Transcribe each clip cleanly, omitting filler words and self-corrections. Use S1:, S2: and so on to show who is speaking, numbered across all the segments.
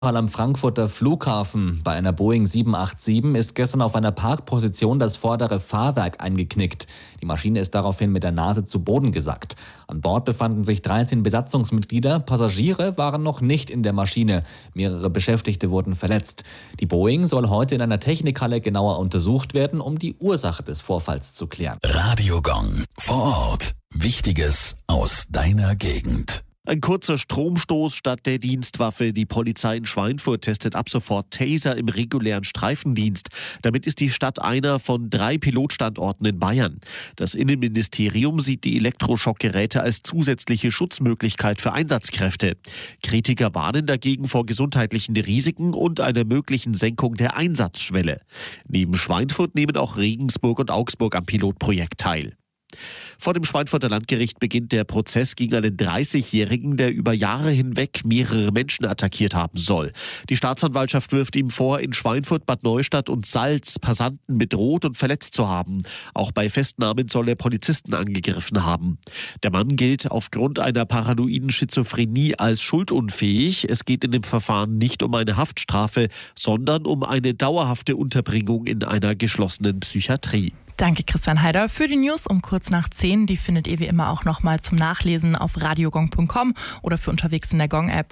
S1: Am Frankfurter Flughafen bei einer Boeing 787 ist gestern auf einer Parkposition das vordere Fahrwerk eingeknickt. Die Maschine ist daraufhin mit der Nase zu Boden gesackt. An Bord befanden sich 13 Besatzungsmitglieder. Passagiere waren noch nicht in der Maschine. Mehrere Beschäftigte wurden verletzt. Die Boeing soll heute in einer Technikhalle genauer untersucht werden, um die Ursache des Vorfalls zu klären.
S2: Radio Gong vor Ort. Wichtiges aus deiner Gegend.
S3: Ein kurzer Stromstoß statt der Dienstwaffe. Die Polizei in Schweinfurt testet ab sofort Taser im regulären Streifendienst. Damit ist die Stadt einer von 3 Pilotstandorten in Bayern. Das Innenministerium sieht die Elektroschockgeräte als zusätzliche Schutzmöglichkeit für Einsatzkräfte. Kritiker warnen dagegen vor gesundheitlichen Risiken und einer möglichen Senkung der Einsatzschwelle. Neben Schweinfurt nehmen auch Regensburg und Augsburg am Pilotprojekt teil. Vor dem Schweinfurter Landgericht beginnt der Prozess gegen einen 30-Jährigen, der über Jahre hinweg mehrere Menschen attackiert haben soll. Die Staatsanwaltschaft wirft ihm vor, in Schweinfurt, Bad Neustadt und Salz Passanten bedroht und verletzt zu haben. Auch bei Festnahmen soll er Polizisten angegriffen haben. Der Mann gilt aufgrund einer paranoiden Schizophrenie als schuldunfähig. Es geht in dem Verfahren nicht um eine Haftstrafe, sondern um eine dauerhafte Unterbringung in einer geschlossenen Psychiatrie.
S4: Danke, Christian Heider, für die News um kurz nach 10. Die findet ihr wie immer auch nochmal zum Nachlesen auf radiogong.com oder für unterwegs in der Gong-App.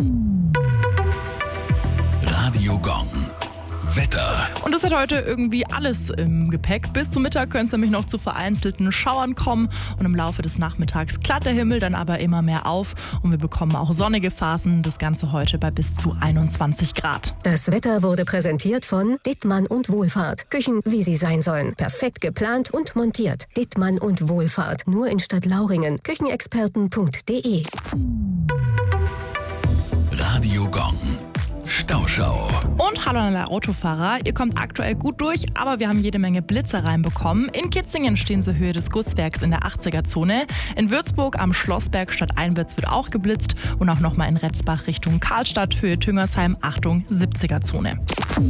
S2: Radio Gong. Wetter.
S4: Und es hat heute irgendwie alles im Gepäck. Bis zum Mittag könnte es nämlich noch zu vereinzelten Schauern kommen. Und im Laufe des Nachmittags klart der Himmel dann aber immer mehr auf. Und wir bekommen auch sonnige Phasen. Das Ganze heute bei bis zu 21 Grad.
S5: Das Wetter wurde präsentiert von Dittmann und Wohlfahrt. Küchen, wie sie sein sollen. Perfekt geplant und montiert. Dittmann und Wohlfahrt. Nur in Stadtlauringen. Küchenexperten.de.
S2: Radio Gong. Stauschau.
S4: Und hallo an alle Autofahrer. Ihr kommt aktuell gut durch, aber wir haben jede Menge Blitze reinbekommen. In Kitzingen stehen sie Höhe des Gusswerks in der 80er-Zone. In Würzburg am Schlossberg Stadt Einwärts wird auch geblitzt. Und auch nochmal in Retzbach Richtung Karlstadt, Höhe Tüngersheim, Achtung, 70er-Zone.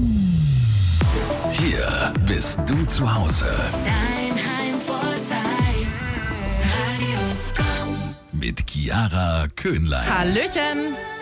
S2: Hier bist du zu Hause.
S6: Dein Heimvorteil. Radio Gong.
S2: Mit Chiara Köhnlein.
S4: Hallöchen!